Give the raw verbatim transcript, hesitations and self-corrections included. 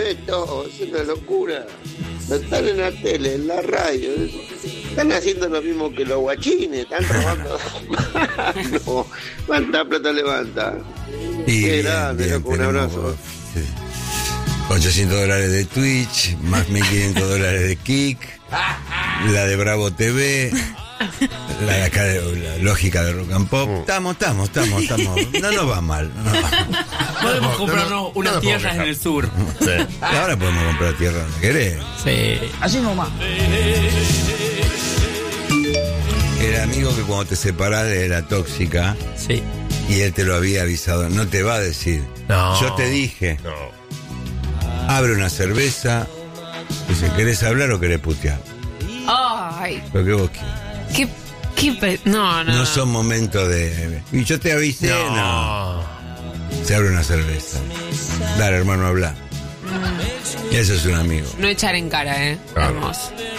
ve todo, es una locura. No están en la tele, en la radio. Están haciendo lo mismo que los guachines, están robando. No, ¿cuánta plata levanta? Y Qué bien, grande, bien, loco, un tenemos, abrazo. sí. ochocientos dólares de Twitch, más mil quinientos dólares de Kik, la de Bravo T V, la de acá de la lógica de Rock and Pop. Estamos, estamos, estamos, estamos. No nos va mal. No nos va mal. Podemos No, comprarnos no, no, unas no nos tierras podemos en el sur. Sí. Ahora podemos comprar tierra donde querés. Sí. Así nomás. El amigo que cuando te separás de la tóxica Sí. y él te lo había avisado, no te va a decir. No. Yo te dije, No. abre una cerveza, dice, ¿querés hablar o querés putear? Ay, Lo que vos quieras. qué, qué pe- no, no. No son momentos de... Y yo te avisé, no. No. Se abre una cerveza. Dale, hermano, habla. Eso es un amigo. No echar en cara, eh. Claro. Hermoso.